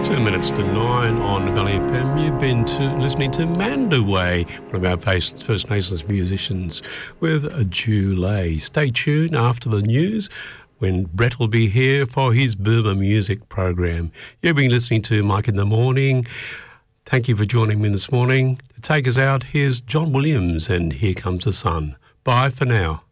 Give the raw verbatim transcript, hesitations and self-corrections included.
Two minutes to nine on Valley F M. You've been to, listening to Mandaway, one of our First Nations musicians, with a Dulay. Stay tuned after the news when Brett will be here for his Burma music program. You've been listening to Mike in the Morning. Thank you for joining me this morning. To take us out, here's John Williams and Here Comes the Sun. Bye for now.